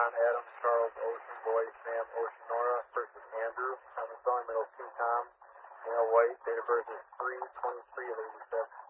John, Adam, Charles, Ocean, Boy, Sam, Ocean, Nora. First is Andrew. On the song, middle, King Tom. White. Date of birth is 3/23 of 87.